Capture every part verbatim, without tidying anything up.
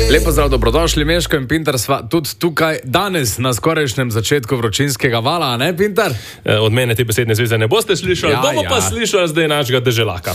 Lepo zdrav, dobrodošli, Meško in Pintar sva tudi tukaj danes na skorajšnjem začetku vročinskega vala, a ne, Pintar? Od mene te besedne zveze ne boste slišali, Ja, bomo ja. pa slišali zdaj našega deželaka.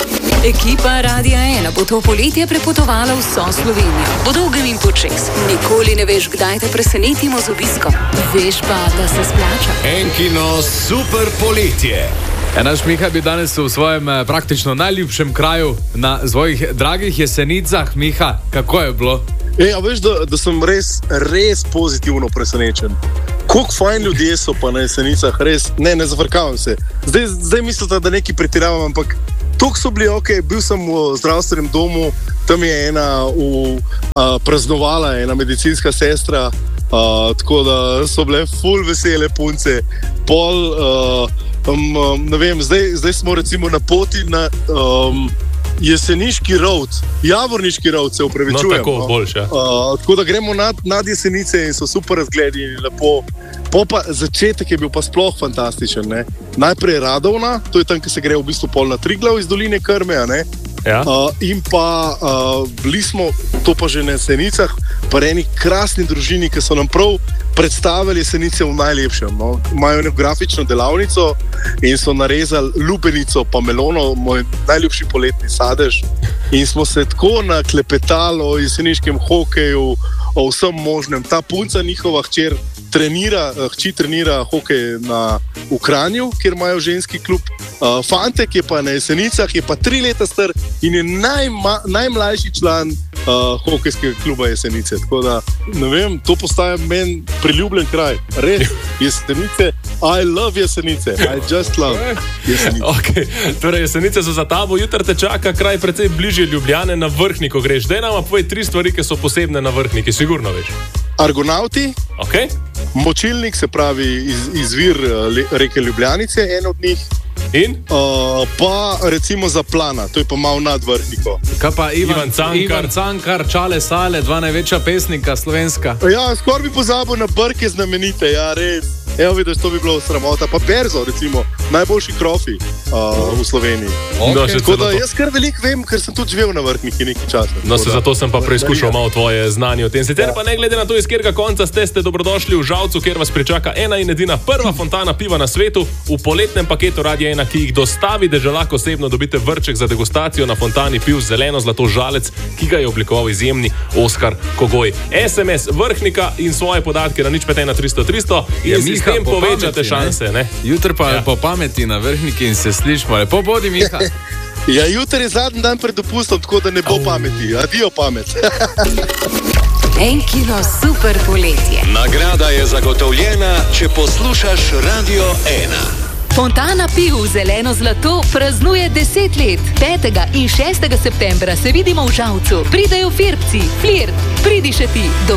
Ekipa Radia ena bo to poletje prepotovala vso Slovenijo. Po dolgem in počez. Nikoli ne veš, kdaj te presenetimo z obiskom. Veš pa, da se splača. Enkino super poletje. Ja, naš Miha bi danes v svojem eh, praktično najljubšem kraju na svojih dragih Jesenicah. Miha, kako je bilo? E, a veš, da, da sem res, res pozitivno presenečen. Koliko fajn ljudje so pa na Jesenicah, res, ne, ne zafrkavam se. Zdaj, zdaj mislite, da nekaj pretiravam, ampak toliko so bili, ok, bil sem v zdravstvenem domu, tam je ena v, a, praznovala, ena medicinska sestra, a, tako da so bile ful vesele punce, pol, a, um, um, ne vem, zdaj, zdaj smo recimo na poti na um, Jeseniški road, Javorniški road, se upravičujem. No, tako, boljše. Ja. Uh, tako da gremo nad, nad Jesenice in so super razgledi in lepo. Po pa začetek je bil pa sploh fantastičen. Ne? Najprej Radovna, to je tam, ki se gre v bistvu pol na Triglav iz doline Krme, a ne? Ja. Uh, in pa uh, bili smo, to pa že na Jesenicah, pa eni krasni družini, ki so nam prav predstavili Jesenice v najlepšem. No? Imajo eno grafično delavnico in so narezali lubenico pa melono, moj najljubši poletni sadež. In smo se tako naklepetali o jeseniškem hokeju, o vsem možnem. Ta punca, njihova hčer, trenira, hči trenira hokej na Ukranju, kjer imajo ženski klub. Uh, fantek je pa na Jesenicah, je pa tri leta star in je najma, najmlajši član uh, hokejskega kluba Jesenice. Tako da, ne vem, to postaja meni priljubljen kraj. Res, Jesenice, I love Jesenice, I just love Jesenice. Okay. Torej, Jesenice so za tabo, jutri te čaka kraj precej bližje Ljubljane, na Vrhnji, ko greš. Daj nama povej tri stvari, ki so posebne na Vrhnji, ki sigurno veš. Argonauti, Okay. močilnik, se pravi iz, izvir le, reke Ljubljanice, en od njih. In? Uh, pa recimo Zaplana, to je pa malo nad Vrhniko. Kaj pa Ivan, Ivan Cankar. Ivan Cankar, Čale Sale, dva največja pesnika slovenska. Ja, skoraj bi pozabil na Brke znamenite, ja, res. Evo vidiš, to bi bilo sramota. Pa Berzo, recimo, najboljši krofi uh, v Sloveniji. Okay. No, še Tako da celo to. jaz kar veliko vem, ker sem tudi živel na Vrhniki nekaj časa. No, se Tako da- zato sem pa preizkušal malo tvoje znanje o tem. Sicer Ja. pa ne glede na to, iz katerega konca ste, ste dobrodošli v Žalcu, kjer vas pričaka ena in edina prva fontana piva na svetu. V poletnem paketu Radia ena, ki jih dostavi deželak osebno, dobite vrček za degustacijo na fontani piv zeleno zlato žalec, ki ga je oblikoval izjemni Oskar Kogoj. S M S Vrhnika in svoje podatke na nič pet ena tristo tristo in Ja, si s Miha, tem po povečate pameti, šanse. Ne? Jutri pa Ja. ja. po pameti na Vrhniki in se slišmo. Lepo bodi, Miha. Ja, jutri je zadnji dan pred dopustom, tako da ne bo pameti. Adijo pamet. Enkino super poletje. Nagrada je zagotovljena, če poslušaš Radio ena. Fontana piv zeleno zlato praznuje deset let. petega in šestega septembra se vidimo v Žalcu. Pridejo Firbci, Flirt, pridi še ti. Do